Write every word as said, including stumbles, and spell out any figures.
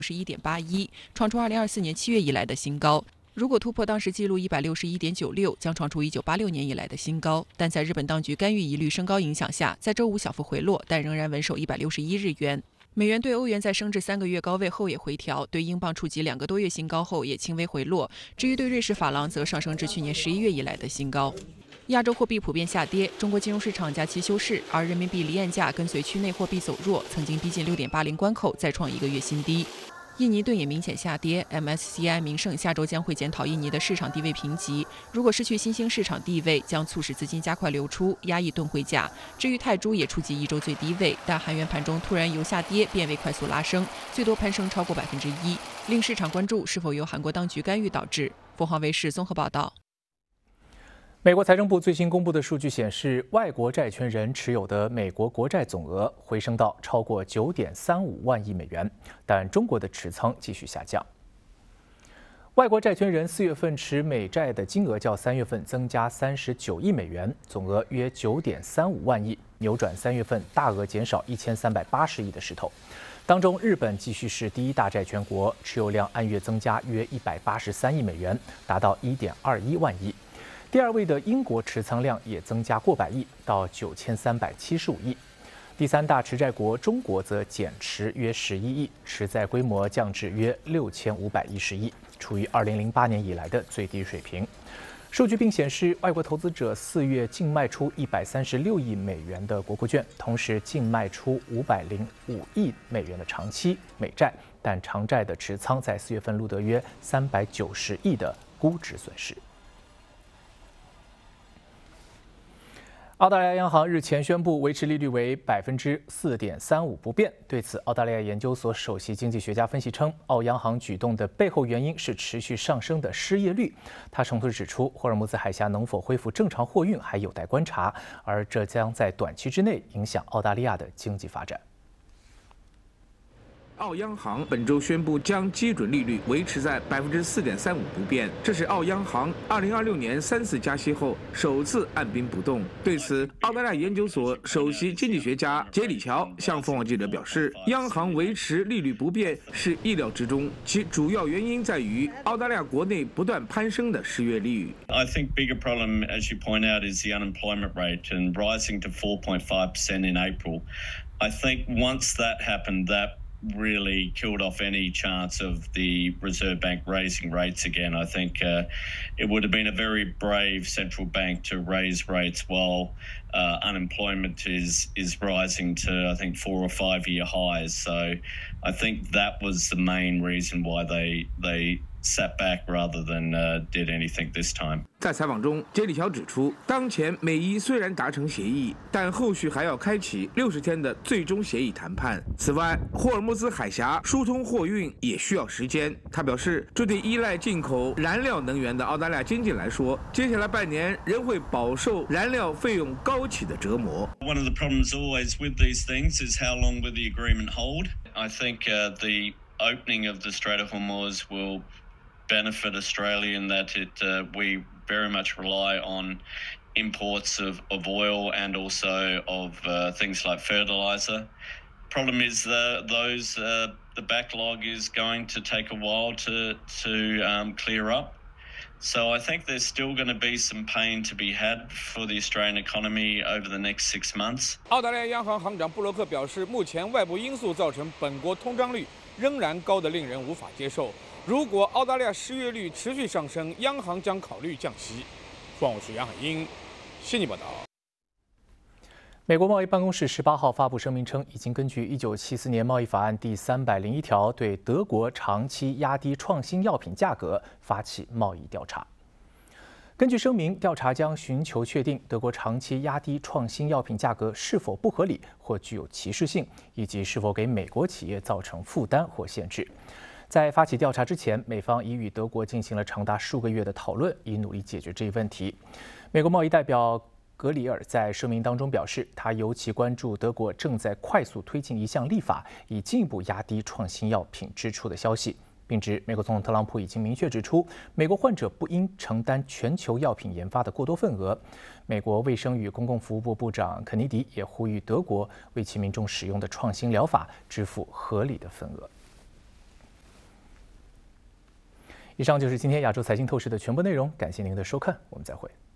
十一点八一，创出二零二四年七月以来的新高。如果突破当时记录一百六十一点九六，将创出一九八六年以来的新高。但在日本当局干预疑虑升高影响下，在周五小幅回落，但仍然稳守一百六十一日元。美元对欧元在升至三个月高位后也回调，对英镑触及两个多月新高后也轻微回落。至于对瑞士法郎，则上升至去年十一月以来的新高。亚洲货币普遍下跌，中国金融市场假期休市，而人民币离岸价跟随区内货币走弱，曾经逼近六点八零关口，再创一个月新低。印尼盾也明显下跌 ，M S C I 名胜下周将会检讨印尼的市场地位评级，如果失去新兴市场地位，将促使资金加快流出，压抑盾汇价。至于泰铢也触及一周最低位，但韩元盘中突然由下跌变为快速拉升，最多攀升超过百分之一，令市场关注是否由韩国当局干预导致。凤凰卫视综合报道。 美国财政部最新公布的数据显示，外国债权人持有的美国国债总额回升到超过九点三五万亿美元，但中国的持仓继续下降。外国债权人四月份持美债的金额较三月份增加三十九亿美元，总额约九点三五万亿，扭转三月份大额减少一千三百八十亿的势头。当中，日本继续是第一大债权国，持有量按月增加约一百八十三亿美元，达到一点二一万亿。第二位的英国持仓量也增加过百亿，到九千三百七十五亿。第三大持债国中国则减持约十一亿，持债规模降至约六千五百一十亿，处于二零零八年以来的最低水平。数据并显示，外国投资者四月净卖出一百三十六亿美元的国库券，同时净卖出五百零五亿美元的长期美债，但长债的持仓在四月份录得约三百九十亿的估值损失。澳大利亚央行日前宣布维持利率为百分之四点三五不变。对此，澳大利亚研究所首席经济学家分析称，澳央行举动的背后原因是持续上升的失业率。他同时指出，霍尔木兹海峡能否恢复正常货运还有待观察，而这将在短期之内影响澳大利亚的经济发展。 澳央行本周宣布将基准利率维持在百分之四点三五不变，这是澳央行二零二六年三次加息后首次按兵不动。对此，澳大利亚研究所首席经济学家杰里乔向凤凰记者表示，央行维持利率不变是意料之中，其主要原因在于澳大利亚国内不断攀升的失业率。 I think bigger problem, as you point out, is the unemployment rate and rising to four point five percent in April. I think once that happened, that really killed off any chance of the Reserve Bank raising rates again. I think uh, it would have been a very brave central bank to raise rates while uh, unemployment is is rising to, I think, four or five year highs. So I think that was the main reason why they they sat back rather than uh, did anything this time. 在采访中，杰里乔指出，当前美伊虽然达成协议，但后续还要开启六十天的最终协议谈判。此外，霍尔木兹海峡疏通货运也需要时间。他表示，这对依赖进口燃料能源的澳大利亚经济来说，接下来半年仍会饱受燃料费用高企的折磨。 One of the problems always with these things is how long will the agreement hold? I think uh, the opening of the Strait of Hormuz will benefit Australia in that it uh, we very much rely on imports of, of oil and also of uh, things like fertilizer. Problem is the, those uh, the backlog is going to take a while to to um, clear up. So I think there's still going to be some pain to be had for the Australian economy over the next six months. 澳大利亚央行行长布洛克表示，目前外部因素造成本国通胀率仍然高得令人无法接受。如果澳大利亚失业率持续上升，央行将考虑降息。凤凰卫视杨海英悉尼报道。 美国贸易办公室十八号发布声明称，已经根据一九七四年贸易法案第三百零一条对德国长期压低创新药品价格发起贸易调查。根据声明，调查将寻求确定德国长期压低创新药品价格是否不合理或具有歧视性，以及是否给美国企业造成负担或限制。在发起调查之前，美方已与德国进行了长达数个月的讨论，以努力解决这一问题。美国贸易代表格里尔在声明当中表示，他尤其关注德国正在快速推进一项立法，以进一步压低创新药品支出的消息，并指美国总统特朗普已经明确指出，美国患者不应承担全球药品研发的过多份额。美国卫生与公共服务部部长肯尼迪也呼吁德国为其民众使用的创新疗法支付合理的份额。 以上就是今天亚洲财经透视的全部内容，感谢您的收看，我们再会。